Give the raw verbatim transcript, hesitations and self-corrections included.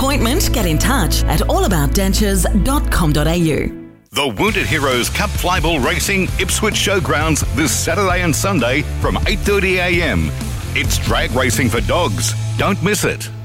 appointment, get in touch at all about dentures dot com dot a u. The Wounded Heroes Cup Flyball Racing Ipswich Showgrounds this Saturday and Sunday from eight thirty a m. It's drag racing for dogs. Don't miss it.